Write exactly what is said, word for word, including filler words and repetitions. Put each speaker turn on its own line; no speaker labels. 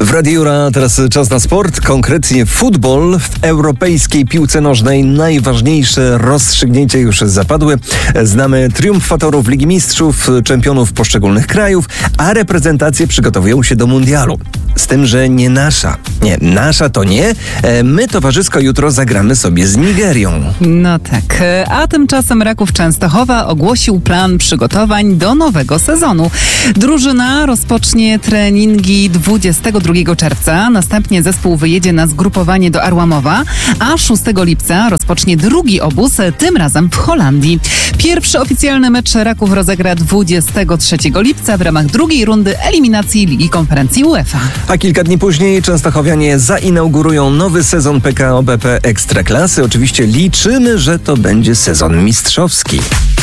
W Radiu Jura teraz czas na sport, konkretnie futbol. W europejskiej piłce nożnej najważniejsze rozstrzygnięcia już zapadły. Znamy triumfatorów Ligi Mistrzów, czempionów poszczególnych krajów, a reprezentacje przygotowują się do mundialu. Z tym, że nie nasza. Nie, nasza to nie. My towarzysko jutro zagramy sobie z Nigerią.
No tak. A tymczasem Raków Częstochowa ogłosił plan przygotowań do nowego sezonu. Drużyna rozpocznie treningi dwudziestego drugiego czerwca. Następnie zespół wyjedzie na zgrupowanie do Arłamowa, a szóstego lipca rozpocznie drugi obóz, tym razem w Holandii. Pierwszy oficjalny mecz Raków rozegra dwudziestego trzeciego lipca w ramach drugiej rundy eliminacji Ligi Konferencji UEFA.
A kilka dni później częstochowianie zainaugurują nowy sezon P K O B P Ekstraklasy. Oczywiście liczymy, że to będzie sezon mistrzowski.